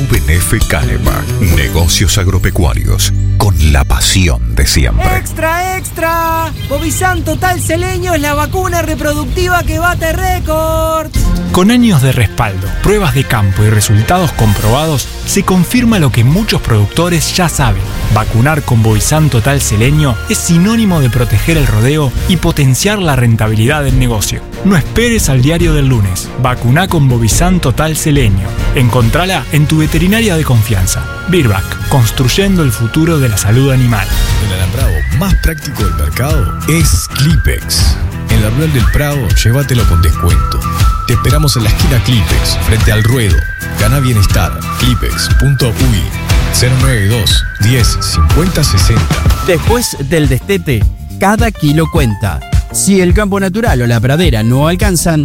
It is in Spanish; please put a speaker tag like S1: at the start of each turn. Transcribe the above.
S1: UNF Calema. Negocios agropecuarios con la pasión de siempre.
S2: ¡Extra, extra! Bovizan Total Seleño es la vacuna reproductiva que bate récords.
S3: Con años de respaldo, pruebas de campo y resultados comprobados, se confirma lo que muchos productores ya saben. Vacunar con Bovizan Total Seleño es sinónimo de proteger el rodeo y potenciar la rentabilidad del negocio. No esperes al diario del lunes. Vacuná con Bovizan Total Seleño. Encontrala en tu veterinaria de confianza. Virbac, construyendo el futuro de la salud animal.
S4: El alambrado más práctico del mercado es Clipex. En la Rural del Prado, llévatelo con descuento. Te esperamos en la esquina Clipex, frente al ruedo. Gana bienestar. Clipex.uy 092 10 50 60.
S5: Después del destete, cada kilo cuenta. Si el campo natural o la pradera no alcanzan,